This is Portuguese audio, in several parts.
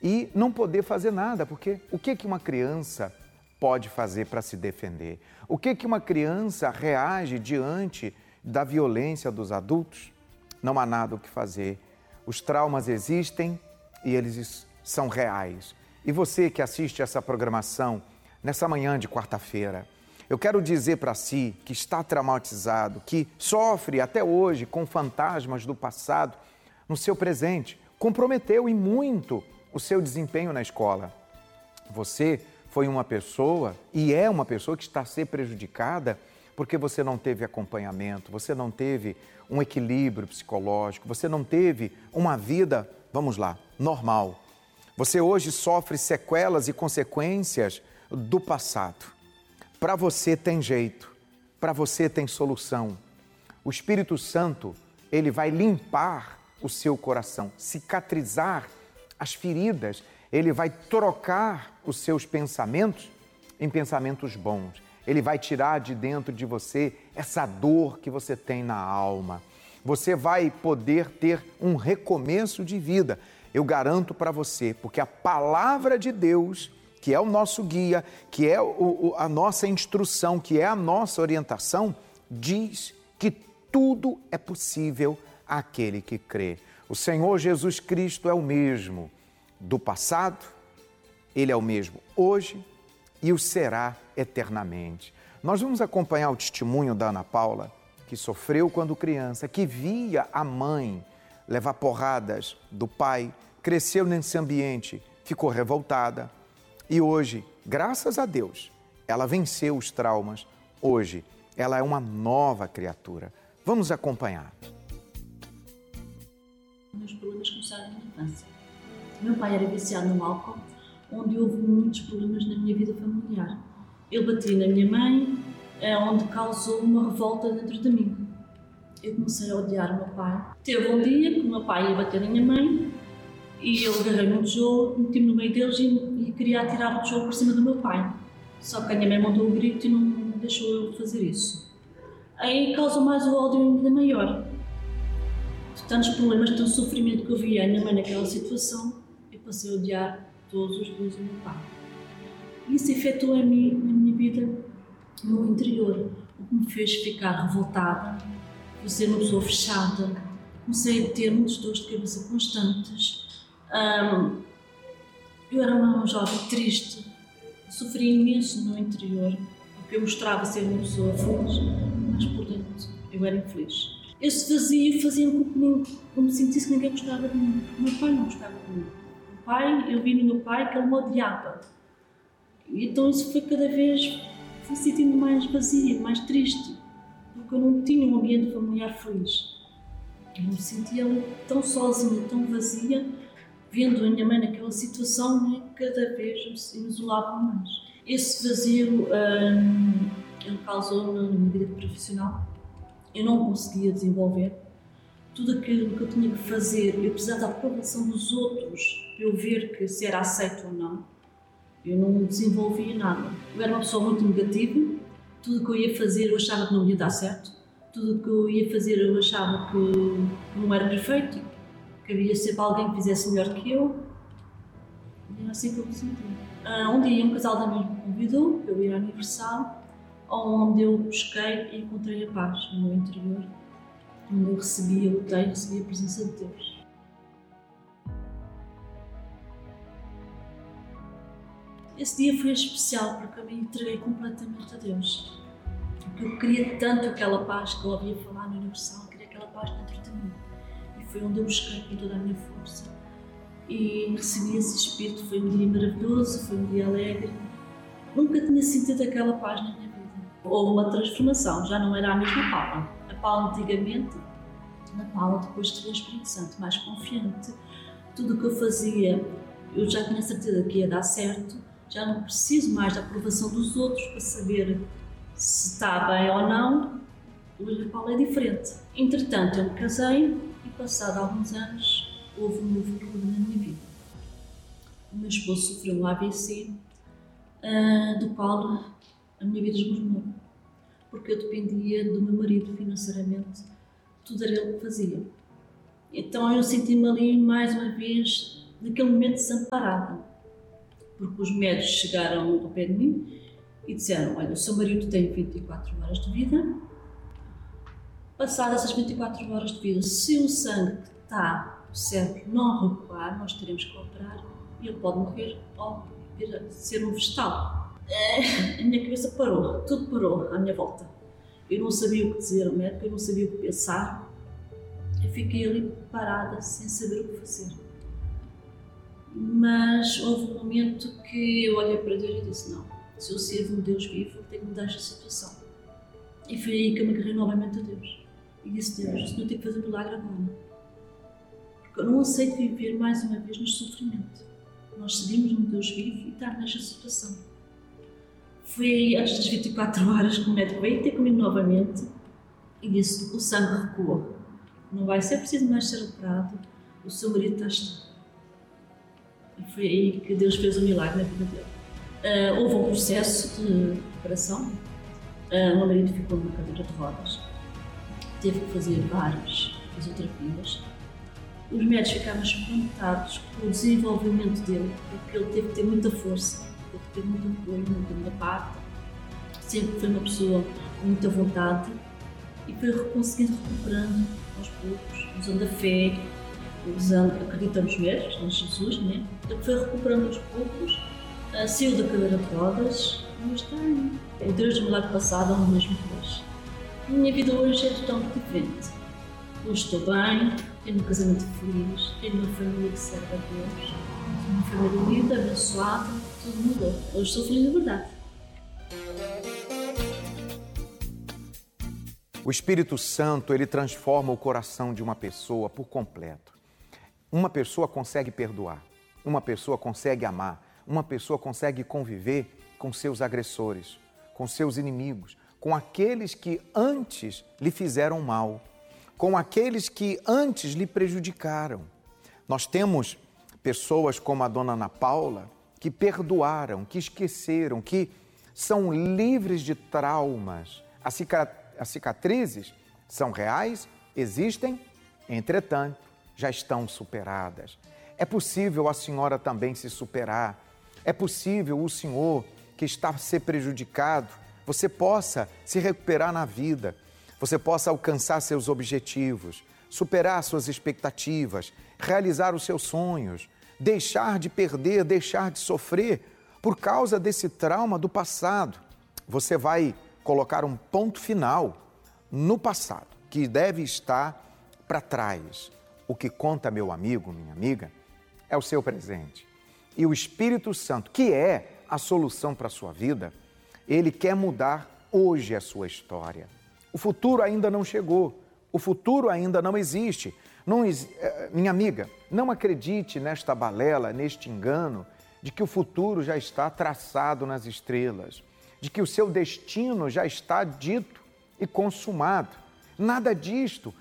e não poder fazer nada, porque o que uma criança pode fazer para se defender? O que uma criança reage diante da violência dos adultos? Não há nada o que fazer. Os traumas existem e eles são reais. E você que assiste essa programação nessa manhã de quarta-feira, eu quero dizer para si que está traumatizado, que sofre até hoje com fantasmas do passado no seu presente, comprometeu e muito o seu desempenho na escola. Você foi uma pessoa e é uma pessoa que está a ser prejudicada porque você não teve acompanhamento, você não teve um equilíbrio psicológico, você não teve uma vida, vamos lá, normal. Você hoje sofre sequelas e consequências do passado. Para você tem jeito, para você tem solução. O Espírito Santo, ele vai limpar o seu coração, cicatrizar as feridas, ele vai trocar os seus pensamentos em pensamentos bons. Ele vai tirar de dentro de você essa dor que você tem na alma. Você vai poder ter um recomeço de vida. Eu garanto para você, porque a palavra de Deus, que é o nosso guia, que é a nossa instrução, que é a nossa orientação, diz que tudo é possível àquele que crê. O Senhor Jesus Cristo é o mesmo do passado, Ele é o mesmo hoje e o será eternamente. Nós vamos acompanhar o testemunho da Ana Paula, que sofreu quando criança, que via a mãe levar porradas do pai, cresceu nesse ambiente, ficou revoltada e hoje, graças a Deus, ela venceu os traumas. Hoje, ela é uma nova criatura. Vamos acompanhar. Meus problemas começaram na infância. Meu pai era viciado no álcool, onde houve muitos problemas na minha vida familiar. Ele batia na minha mãe, onde causou uma revolta dentro de mim. Eu comecei a odiar o meu pai. Teve um dia que o meu pai ia bater na minha mãe e eu agarrei-me um tijolo, meti-me no meio deles e queria atirar o tijolo por cima do meu pai. Só que a minha mãe mandou um grito e não deixou eu fazer isso. Aí causou mais o ódio ainda maior. De tantos problemas, de tanto sofrimento que eu via a minha mãe naquela situação, eu passei a odiar todos os dias o meu pai. Isso efetuou em mim, na minha vida, no meu interior, o que me fez ficar revoltada, por ser uma pessoa fechada, comecei a ter muitas dores de cabeça constantes. Eu era uma jovem triste, sofria imenso no meu interior, porque eu mostrava ser uma pessoa feliz, mas por dentro eu era infeliz. Esse vazio fazia-me com que eu me sentisse que ninguém gostava de mim. O meu pai não gostava de mim. O pai, eu vi no meu pai que ele me odiava. Então isso foi cada vez, fui sentindo mais vazia, mais triste, porque eu não tinha um ambiente familiar feliz. Eu me sentia tão sozinha, tão vazia, vendo a minha mãe naquela situação, né, cada vez me isolava mais. Esse vazio ele causou na minha vida profissional. Eu não conseguia desenvolver tudo aquilo que eu tinha que fazer. Eu precisava da aprovação dos outros para eu ver que se era aceito ou não. Eu não desenvolvia nada. Eu era uma pessoa muito negativa. Tudo o que eu ia fazer eu achava que não ia dar certo. Tudo o que eu ia fazer eu achava que não era perfeito, que havia sempre alguém que fizesse melhor que eu. E era assim que eu me sentia. Um dia um casal de amigos me convidou para eu ir à Universal, onde eu busquei e encontrei a paz no meu interior, onde eu recebi a presença de Deus. Esse dia foi especial porque eu me entreguei completamente a Deus. Porque eu queria tanto aquela paz que eu ouvia falar no Universal, eu queria aquela paz dentro de mim. E foi onde eu busquei com toda a minha força. E recebi esse Espírito, foi um dia maravilhoso, foi um dia alegre. Nunca tinha sentido aquela paz na minha vida. Houve uma transformação, já não era a mesma Paula. A Paula antigamente, a Paula depois de ter o Espírito Santo, mais confiante. Tudo o que eu fazia, eu já tinha certeza que ia dar certo. Já não preciso mais da aprovação dos outros para saber se está bem ou não. Hoje a Paula é diferente. Entretanto, eu me casei e, passado alguns anos, houve um novo problema na minha vida. O meu esposo sofreu um AVC, do qual a minha vida esmornou, porque eu dependia do meu marido financeiramente, tudo era ele que fazia. Então eu senti-me ali mais uma vez naquele momento desamparada, porque os médicos chegaram ao pé de mim e disseram: olha, o seu marido tem 24 horas de vida. Passadas essas 24 horas de vida, se o sangue que está no cérebro não recuar, nós teremos que operar e ele pode morrer ou vir a ser um vegetal. A minha cabeça parou, tudo parou à minha volta. Eu não sabia o que dizer ao médico, eu não sabia o que pensar. Eu fiquei ali parada, sem saber o que fazer. Mas houve um momento que eu olhei para Deus e disse: não, se eu sirvo um Deus vivo, eu tenho que mudar esta situação. E foi aí que eu me agarrei novamente a Deus. E disse: Deus, o Senhor tem que fazer um milagre agora. Porque eu não aceito viver mais uma vez no sofrimento. Nós seguimos um Deus vivo e estar nesta situação. Foi aí, antes das 24 horas, que o médico veio ter comigo novamente e disse: o sangue recuou. Não vai ser preciso mais ser operado, o seu marido está estável. E foi aí que Deus fez um milagre na vida dele. Houve um processo de operação. O meu marido ficou numa cadeira de rodas. Teve que fazer várias fisioterapias. Os médicos ficaram espantados com o desenvolvimento dele, porque ele teve que ter muita força, teve que ter muito apoio, da minha parte. Sempre foi uma pessoa com muita vontade e foi conseguindo recuperando aos poucos, usando a fé, acreditamos mesmo em Jesus, né? Ele foi recuperando aos poucos, saiu da cadeira de rodas e está aí. O Deus do milagre passado é o mesmo que hoje. A minha vida hoje é totalmente diferente. Hoje estou bem, tenho um casamento feliz, tenho uma família que serve a Deus, tenho uma família linda, abençoada, tudo mudou. Hoje sou feliz de verdade. O Espírito Santo, ele transforma o coração de uma pessoa por completo. Uma pessoa consegue perdoar, uma pessoa consegue amar, uma pessoa consegue conviver com seus agressores, com seus inimigos, com aqueles que antes lhe fizeram mal, com aqueles que antes lhe prejudicaram. Nós temos pessoas como a dona Ana Paula que perdoaram, que esqueceram, que são livres de traumas. As cicatrizes são reais, existem, entretanto, já estão superadas. É possível a senhora também se superar. É possível o senhor que está a ser prejudicado, você possa se recuperar na vida, você possa alcançar seus objetivos, superar suas expectativas, realizar os seus sonhos, deixar de perder, deixar de sofrer por causa desse trauma do passado. Você vai colocar um ponto final no passado, que deve estar para trás. O que conta, meu amigo, minha amiga, é o seu presente. E o Espírito Santo, que é a solução para a sua vida, ele quer mudar hoje a sua história. O futuro ainda não chegou, o futuro ainda não existe. Minha amiga, não acredite nesta balela, neste engano, de que o futuro já está traçado nas estrelas, de que o seu destino já está dito e consumado. Nada disto.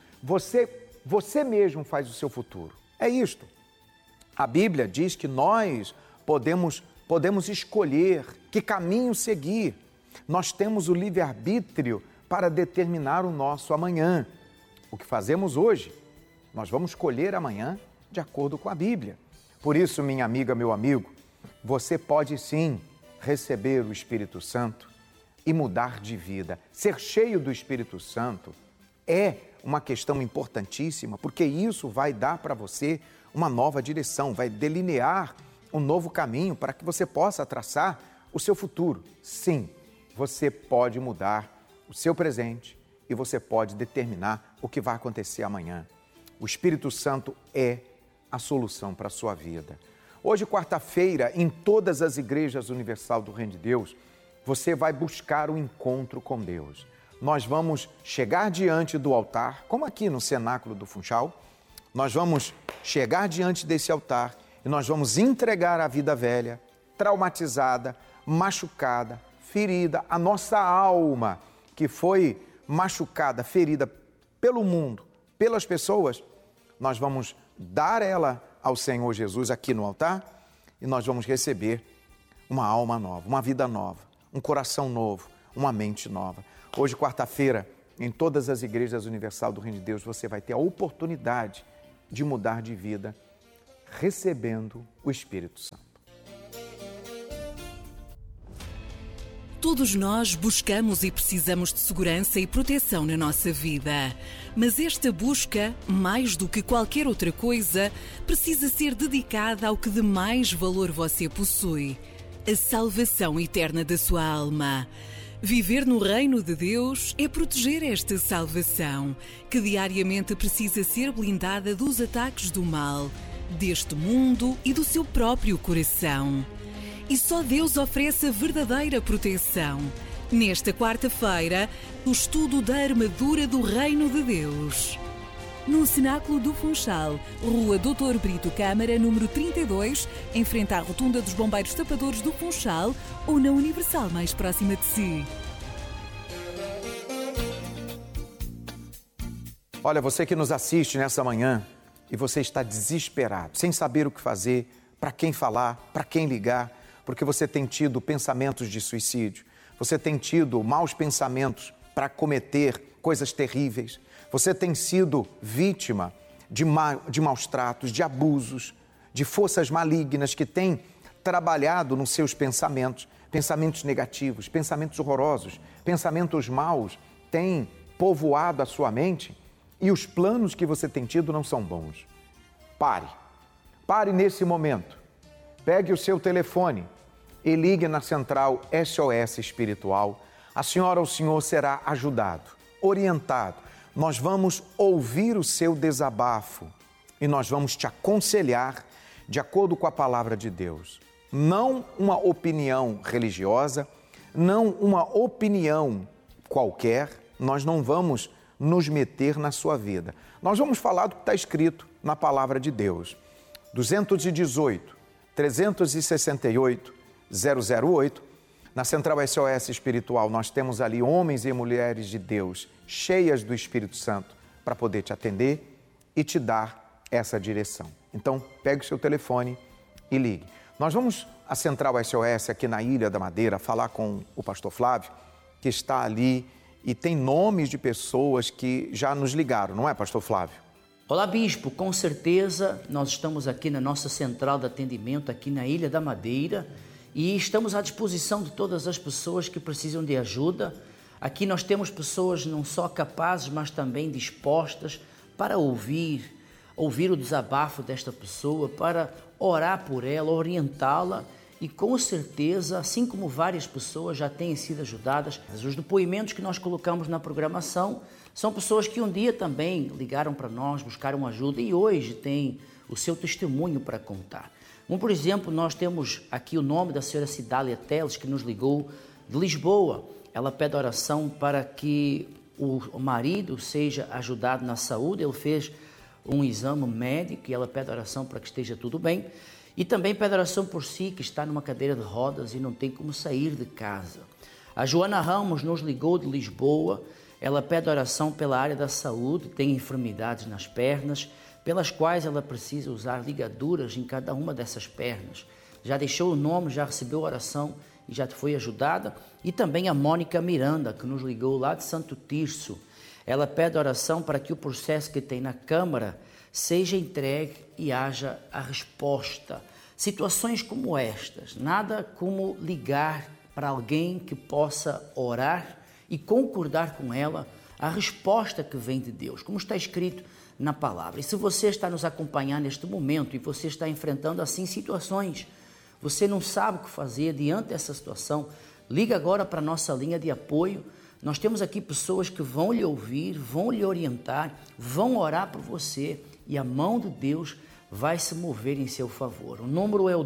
Você mesmo faz o seu futuro. É isto. A Bíblia diz que nós podemos escolher que caminho seguir. Nós temos o livre-arbítrio para determinar o nosso amanhã. O que fazemos hoje, nós vamos escolher amanhã de acordo com a Bíblia. Por isso, minha amiga, meu amigo, você pode sim receber o Espírito Santo e mudar de vida. Ser cheio do Espírito Santo é uma questão importantíssima, porque isso vai dar para você uma nova direção, vai delinear um novo caminho para que você possa traçar o seu futuro. Sim, você pode mudar o seu presente e você pode determinar o que vai acontecer amanhã. O Espírito Santo é a solução para a sua vida. Hoje, quarta-feira, em todas as igrejas universal do Reino de Deus, você vai buscar o encontro com Deus. Nós vamos chegar diante do altar, como aqui no cenáculo do Funchal, nós vamos chegar diante desse altar e nós vamos entregar a vida velha, traumatizada, machucada, ferida, a nossa alma que foi machucada, ferida pelo mundo, pelas pessoas, nós vamos dar ela ao Senhor Jesus aqui no altar e nós vamos receber uma alma nova, uma vida nova, um coração novo, uma mente nova. Hoje, quarta-feira, em todas as igrejas universal do Reino de Deus, você vai ter a oportunidade de mudar de vida, recebendo o Espírito Santo. Todos nós buscamos e precisamos de segurança e proteção na nossa vida. Mas esta busca, mais do que qualquer outra coisa, precisa ser dedicada ao que de mais valor você possui: a salvação eterna da sua alma. Viver no reino de Deus é proteger esta salvação, que diariamente precisa ser blindada dos ataques do mal, deste mundo e do seu próprio coração. E só Deus oferece a verdadeira proteção. Nesta quarta-feira, o estudo da armadura do Reino de Deus. No Cenáculo do Funchal, Rua Dr. Brito Câmara, número 32, em frente à Rotunda dos Bombeiros Tapadores do Funchal, ou na Universal mais próxima de si. Olha, você que nos assiste nessa manhã e você está desesperado, sem saber o que fazer, para quem falar, para quem ligar, porque você tem tido pensamentos de suicídio, você tem tido maus pensamentos para cometer coisas terríveis, você tem sido vítima de maus tratos, de abusos, de forças malignas que têm trabalhado nos seus pensamentos, pensamentos negativos, pensamentos horrorosos, pensamentos maus, têm povoado a sua mente e os planos que você tem tido não são bons. Pare nesse momento. Pegue o seu telefone e ligue na central SOS Espiritual. A senhora ou o senhor será ajudado, orientado. Nós vamos ouvir o seu desabafo e nós vamos te aconselhar de acordo com a palavra de Deus. Não uma opinião religiosa, não uma opinião qualquer. Nós não vamos nos meter na sua vida. Nós vamos falar do que está escrito na palavra de Deus. 218-368-008. Na Central SOS Espiritual, nós temos ali homens e mulheres de Deus, cheias do Espírito Santo, para poder te atender e te dar essa direção. Então, pegue o seu telefone e ligue. Nós vamos à Central SOS aqui na Ilha da Madeira falar com o pastor Flávio, que está ali e tem nomes de pessoas que já nos ligaram, não é, pastor Flávio? Olá, bispo, com certeza nós estamos aqui na nossa central de atendimento aqui na Ilha da Madeira e estamos à disposição de todas as pessoas que precisam de ajuda. Aqui nós temos pessoas não só capazes, mas também dispostas para ouvir o desabafo desta pessoa, para orar por ela, orientá-la e com certeza, assim como várias pessoas já têm sido ajudadas, os depoimentos que nós colocamos na programação são pessoas que um dia também ligaram para nós, buscaram ajuda e hoje têm o seu testemunho para contar. Como, por exemplo, nós temos aqui o nome da senhora Cidália Teles, que nos ligou de Lisboa. Ela pede oração para que o marido seja ajudado na saúde. Ele fez um exame médico e ela pede oração para que esteja tudo bem. E também pede oração por si, que está numa cadeira de rodas e não tem como sair de casa. A Joana Ramos nos ligou de Lisboa. Ela pede oração pela área da saúde, tem enfermidades nas pernas, pelas quais ela precisa usar ligaduras em cada uma dessas pernas. Já deixou o nome, já recebeu oração e já foi ajudada. E também a Mônica Miranda, que nos ligou lá de Santo Tirso. Ela pede oração para que o processo que tem na Câmara seja entregue e haja a resposta. Situações como estas, nada como ligar para alguém que possa orar e concordar com ela a resposta que vem de Deus, como está escrito na palavra. E se você está nos acompanhando neste momento e você está enfrentando assim situações, você não sabe o que fazer diante dessa situação, liga agora para a nossa linha de apoio. Nós temos aqui pessoas que vão lhe ouvir, vão lhe orientar, vão orar por você e a mão de Deus vai se mover em seu favor. O número é o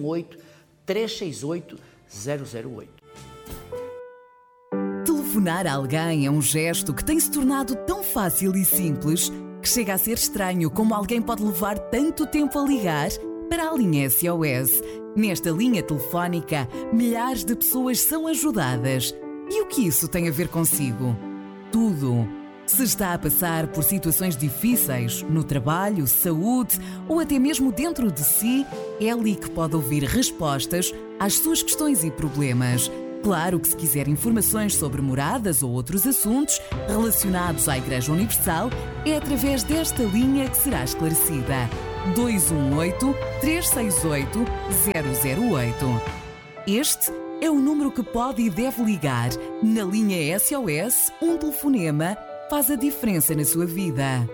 218-368-008. Telefonar a alguém é um gesto que tem se tornado tão fácil e simples que chega a ser estranho como alguém pode levar tanto tempo a ligar para a linha SOS. Nesta linha telefónica, milhares de pessoas são ajudadas. E o que isso tem a ver consigo? Tudo. Se está a passar por situações difíceis no trabalho, saúde ou até mesmo dentro de si, é ali que pode ouvir respostas às suas questões e problemas. Claro que se quiser informações sobre moradas ou outros assuntos relacionados à Igreja Universal, é através desta linha que será esclarecida. 218-368-008. Este é o número que pode e deve ligar. Na linha SOS, um telefonema faz a diferença na sua vida.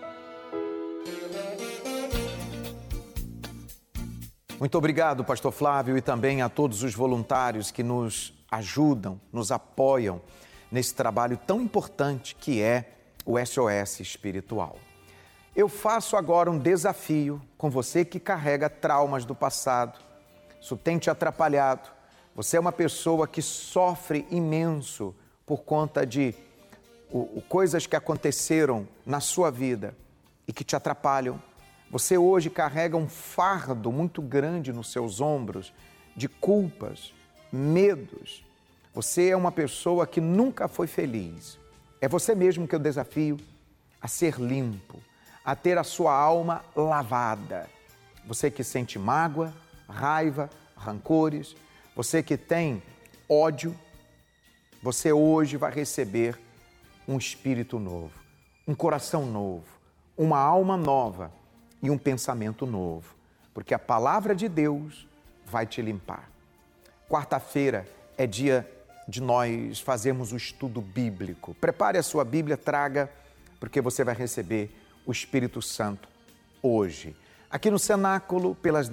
Muito obrigado, Pastor Flávio, e também a todos os voluntários que nos ajudam, nos apoiam nesse trabalho tão importante que é o SOS espiritual. Eu faço agora um desafio com você que carrega traumas do passado. Isso tem te atrapalhado. Você é uma pessoa que sofre imenso por conta de coisas que aconteceram na sua vida e que te atrapalham. Você hoje carrega um fardo muito grande nos seus ombros de culpas, medos. Você é uma pessoa que nunca foi feliz. É você mesmo que eu desafio a ser limpo, a ter a sua alma lavada. Você que sente mágoa, raiva, rancores, você que tem ódio, você hoje vai receber um espírito novo, um coração novo, uma alma nova e um pensamento novo, porque a palavra de Deus vai te limpar. Quarta-feira é dia de nós fazermos o estudo bíblico. Prepare a sua Bíblia, traga, porque você vai receber o Espírito Santo hoje. Aqui no cenáculo, pelas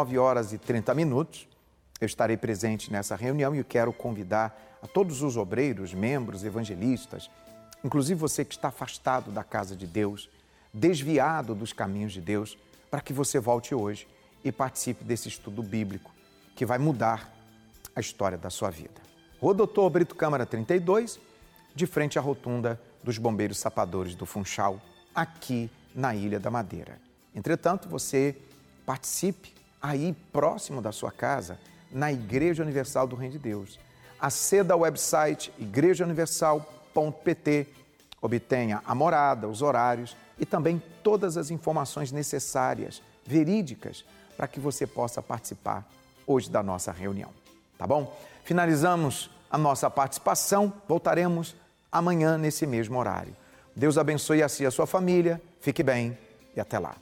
19h30, eu estarei presente nessa reunião e eu quero convidar a todos os obreiros, membros, evangelistas, inclusive você que está afastado da casa de Deus, desviado dos caminhos de Deus, para que você volte hoje e participe desse estudo bíblico que vai mudar a história da sua vida. Rua Doutor Brito Câmara 32, de frente à rotunda dos Bombeiros Sapadores do Funchal, aqui na Ilha da Madeira. Entretanto, você participe aí próximo da sua casa, na Igreja Universal do Reino de Deus. Aceda ao website igrejauniversal.pt, obtenha a morada, os horários e também todas as informações necessárias, verídicas, para que você possa participar hoje da nossa reunião. Tá bom? Finalizamos a nossa participação, voltaremos amanhã nesse mesmo horário. Deus abençoe a si e a sua família, fique bem e até lá.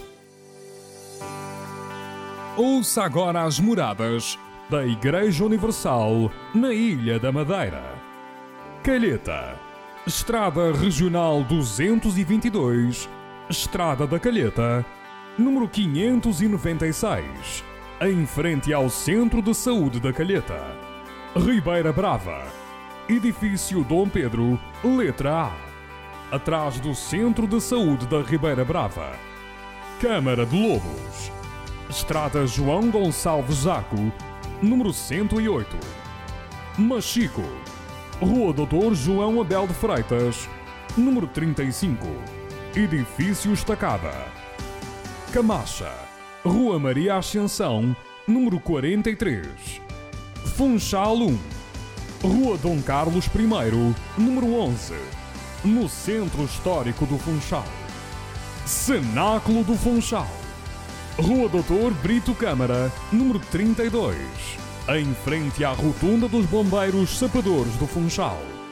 Ouça agora as moradas da Igreja Universal na Ilha da Madeira. Calheta, Estrada Regional 222, Estrada da Calheta, número 596, em frente ao Centro de Saúde da Calheta. Ribeira Brava, Edifício Dom Pedro, letra A, atrás do Centro de Saúde da Ribeira Brava. Câmara de Lobos, Estrada João Gonçalves Zaco, número 108. Machico, Rua Doutor João Abel de Freitas, número 35, Edifício Estacada. Camacha, Rua Maria Ascensão, número 43. Funchal 1, Rua Dom Carlos I, número 11, no Centro Histórico do Funchal. Cenáculo do Funchal, Rua Doutor Brito Câmara, número 32, em frente à rotunda dos Bombeiros Sapadores do Funchal.